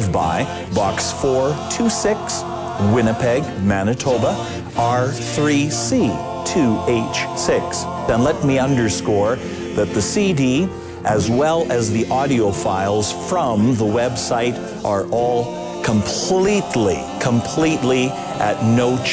live by, Box 426, Winnipeg, Manitoba, R3C2H6. Then let me underscore that the CD, as well as the audio files from the website, are all completely at no charge.